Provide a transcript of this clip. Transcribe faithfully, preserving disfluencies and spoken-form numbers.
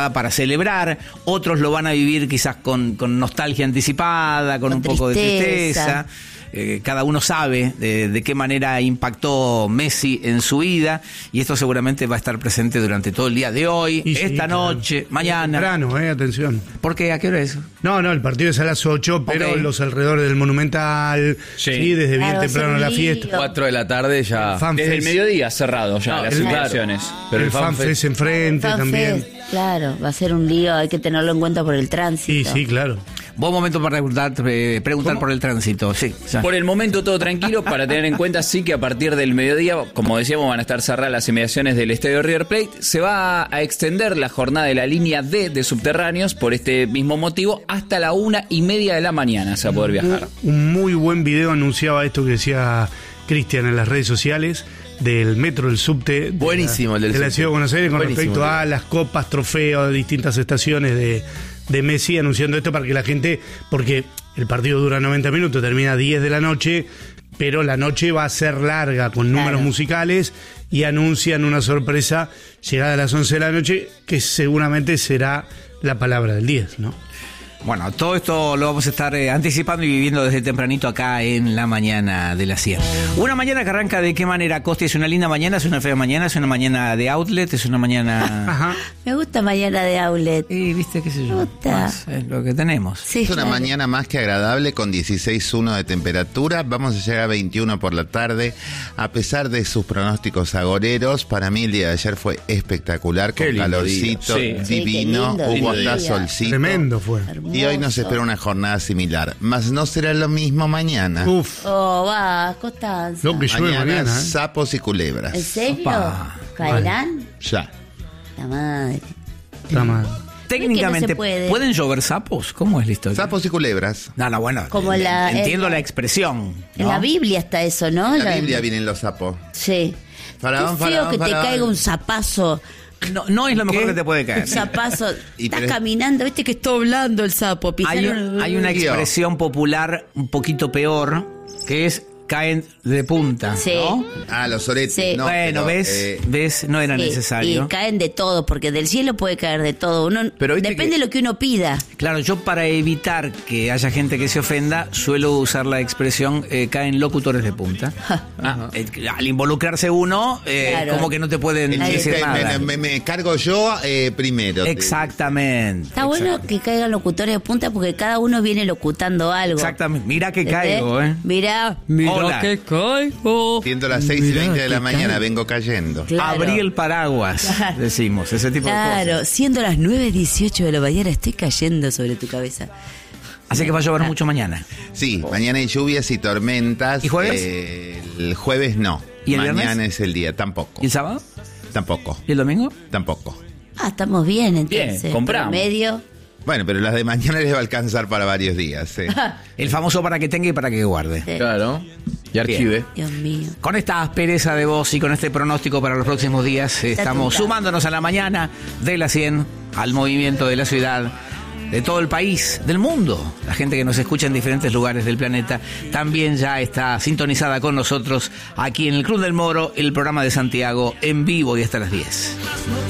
jornada para celebrar, otros lo van a vivir quizás con, con nostalgia anticipada, con, con un poco tristeza. de tristeza. Eh, cada uno sabe de, de qué manera impactó Messi en su vida, y esto seguramente va a estar presente durante todo el día de hoy, y esta sí, noche, claro. mañana. Temprano, eh, atención. ¿Por qué? ¿A qué hora es? No, no, el partido es a las ocho, pero okay. los alrededores del Monumental, sí, sí desde claro, bien temprano la fiesta. cuatro de la tarde ya, el desde el mediodía cerrado ya, no, las instalaciones. Claro. Pero el, el FanFest enfrente Fan también. Fest, claro, va a ser un lío, hay que tenerlo en cuenta por el tránsito. Sí, sí, claro. Buen momento para preguntar, eh, preguntar por el tránsito, sí. Ya. Por el momento todo tranquilo, para tener en cuenta sí que a partir del mediodía, como decíamos, van a estar cerradas las inmediaciones del estadio River Plate. Se va a extender la jornada de la línea D de subterráneos por este mismo motivo hasta la una y media de la mañana se va a poder viajar. Un muy buen video anunciaba esto que decía Cristian en las redes sociales del metro, del subte. Buenísimo, de la, el del de la ciudad de Buenos Aires con Buenísimo, respecto a las copas, trofeos de distintas estaciones de, de Messi, anunciando esto para que la gente, porque el partido dura noventa minutos, termina a diez de la noche, pero la noche va a ser larga con números claro. musicales, y anuncian una sorpresa llegada a las once de la noche que seguramente será la palabra del diez, ¿no? Bueno, todo esto lo vamos a estar eh, anticipando y viviendo desde tempranito acá en la mañana de la cien. Una mañana que arranca de qué manera, Costi. ¿Es una linda mañana? ¿Es una fea mañana? ¿Es una mañana de outlet? ¿Es una mañana...? Ajá. Me gusta mañana de outlet. Y viste, qué sé yo. Me gusta. Más, es lo que tenemos. Sí, es una claro. mañana más que agradable con dieciséis punto uno de temperatura. Vamos a llegar a veintiuno por la tarde. A pesar de sus pronósticos agoreros, para mí el día de ayer fue espectacular. Con calorcito sí. divino. Sí, hubo hasta solcito. Tremendo fue. Hermoso. Y hoy nos espera una jornada similar, mas no será lo mismo mañana. Uf. Oh, va, Constanza. Lo que llueve mañana, mañana, ¿eh? sapos y culebras. ¿En serio? Opa. ¿Caerán? Vale. Ya. La madre. La madre. Técnicamente, no puede. ¿pueden llover sapos? ¿Cómo es la historia? Sapos y culebras. No, no, bueno, Como la, entiendo en, la expresión, ¿no? En la Biblia está eso, ¿no? En la, la Biblia vienen los sapos. Sí. Faraón, Qué feo faraón, que faraón. te caiga un zapazo. No, no es lo mejor ¿Qué? que te puede caer. Un zapazo. Y Estás pero- caminando, viste que está hablando el sapo. Hay, Pisaron. un- hay una expresión popular un poquito peor, que es caen de punta, Sí. ¿no? Ah, los oretes. Sí. No, bueno, pero, ¿ves? eh, ¿Ves? No era Sí, necesario. Y caen de todo, porque del cielo puede caer de todo. Uno, Pero viste depende que- de lo que uno pida. Claro, yo para evitar que haya gente que se ofenda, suelo usar la expresión eh, caen locutores de punta. Ah, eh, al involucrarse uno, eh, Claro. como que no te pueden el Ahí decir chiste, nada. me, me- me cargo yo eh, primero. Exactamente. Está bueno exacto. que caigan locutores de punta porque cada uno viene locutando algo. Exactamente. Mira que ¿Entendés? caigo, ¿eh? Mirá. Hola. que caigo. Siendo las seis y Mirá veinte de la que mañana, cae. vengo cayendo. Claro. Abrí el paraguas, Claro. decimos, ese tipo de Claro, cosas. siendo las nueve dieciocho de la mañana, estoy cayendo sobre tu cabeza. Así que va a llover Ah. mucho mañana. Sí, mañana hay lluvias y tormentas. ¿Y jueves? Eh, el jueves no. ¿Y el mañana viernes? es el día, tampoco. ¿Y el sábado? Tampoco, ¿Y el domingo? tampoco. Ah, estamos bien entonces. Bien, compramos. Medio. Bueno, pero las de mañana les va a alcanzar para varios días. eh. El famoso para que tenga y para que guarde. Sí. Claro. Y archive. Dios mío. Con esta aspereza de voz y con este pronóstico para los próximos días, eh, estamos tuta. sumándonos a la mañana de la cien, al movimiento de la ciudad, de todo el país, del mundo. La gente que nos escucha en diferentes lugares del planeta también ya está sintonizada con nosotros aquí en el Club del Moro, el programa de Santiago en vivo y hasta las diez.